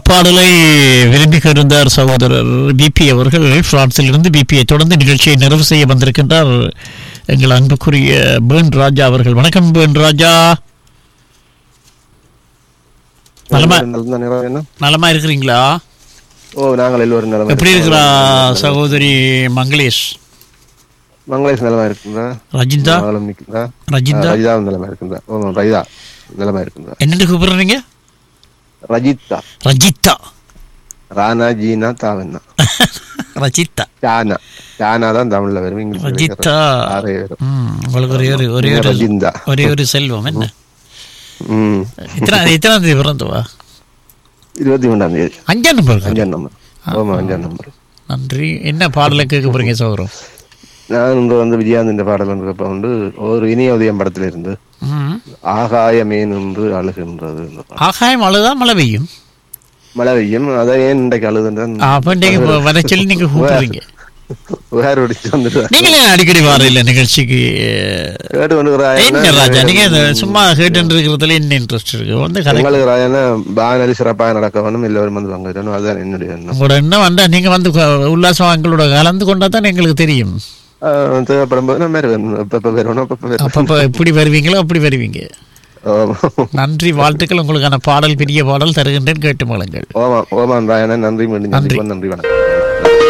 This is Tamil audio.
பாடலை விரும்பி கருந்தார் சகோதரர் பிபி அவர்கள் பிரான்சிலிருந்து. பிபியை தொடர்ந்து நிகழ்ச்சியை நிறைவு செய்ய வந்திருக்கின்றார் எங்கள் அன்புக்குரிய பேன் ராஜா அவர்கள். வணக்கம் பேன் ராஜா, நலமா இருக்கிறீங்களா? ஓ, நாங்கள் எல்லோரும் நலமா. எப்படி இருக்கிறா சகோதரி மங்களேஷ்? மங்களேஷ் நலமா இருக்குங்களா? ரஜிந்தா ரஜிதா நலமா இருக்குங்களா? ஓ, ரஜிதா நலமா இருக்குங்களா? என்னென்று கூப்பிடுறீங்க? ரஜிதா. ரஜிதா ராணா ஜீனா தாவண்ணா ரஜிதா சானா சானா தான் தமிழ்ல வரும். இங்கிலீஷ் ரஜிதா. உங்களுக்கு ஒரே ஒரு செல்வம் என்ன? எத்தனாம் தேதி பிறந்தவா? 23ஆம் தேதி. 5ஆம் நம்பர். 5ஆம் நம்பர். ஆமா, 5ஆம் நம்பர். நன்றி. என்ன பாடலை கேட்க போறீங்க சௌரம்? நான் இன்று விஜயானந்த பாடல் வந்து ஒரு இனிய உதயம் படத்துல இருந்து ஆகாயமேன் என்று அழுகின்றது. ஆகாயம் அழுதா மழை பெய்யும்? மழை பெய்யும். அதை ஏன் இன்றைக்கு அழுதுன்றான். வர சொல்லி நீங்க கூப்பிடுறீங்க. நீங்களே அடிக்கடி வார இல்ல நிகழ்ச்சிக்கு என்ன ராஜா? நீங்க சும்மா கேட்டு இருக்கிறதுல என்ன இன்ட்ரெஸ்ட் இருக்கு? வந்து சிறப்பாக நடக்க வேணும், எல்லாரும் வந்து வாங்க. அதுதான் என்னுடைய எண்ணம். உங்களோட எண்ணம் வந்தா நீங்க வந்து உல்லாசம் எங்களோட கலந்து கொண்டா தான் எங்களுக்கு தெரியும். தேவைப்படும்போது அப்பப்ப எப்படி வருவீங்களோ அப்படி வருவீங்க. நன்றி, வாழ்த்துக்கள். உங்களுக்கான பாடல் பெரிய பாடல் தருகின்றேன், கேட்டு மகளுங்கள். ஓமான் ராயண்ணன், நன்றி. நன்றி, வணக்கம்.